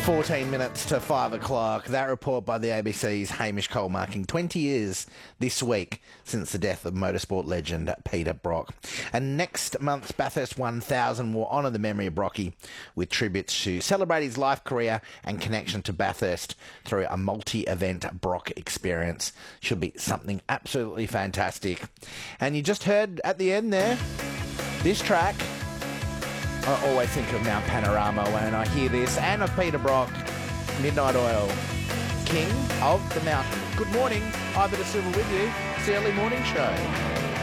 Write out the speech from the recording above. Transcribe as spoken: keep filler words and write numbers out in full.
fourteen minutes to five o'clock. That report by the A B C's Hamish Cole marking twenty years this week since the death of motorsport legend Peter Brock. And next month's Bathurst one thousand will honour the memory of Brocky with tributes to celebrate his life, career and connection to Bathurst through a multi-event Brock experience. Should be something absolutely fantastic. And you just heard at the end there, this track, I always think of Mount Panorama when I hear this, and of Peter Brock, Midnight Oil, King of the Mountain. Good morning, Ivor De Silva with you. It's the early morning show.